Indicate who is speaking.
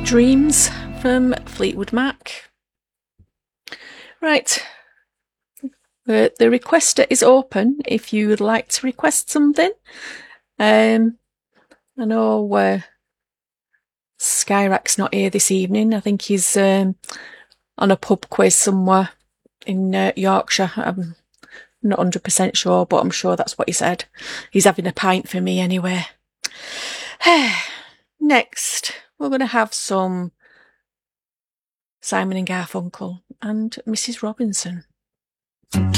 Speaker 1: Dreams from Fleetwood Mac. Right, the requester is open if you would like to request something. I know Skyrack's not here this evening. I think he's on a pub quiz somewhere in Yorkshire. I'm not 100% sure, but I'm sure that's what he said. He's having a pint for me anyway. Next, we're going to have some Simon and Garfunkel and Mrs. Robinson.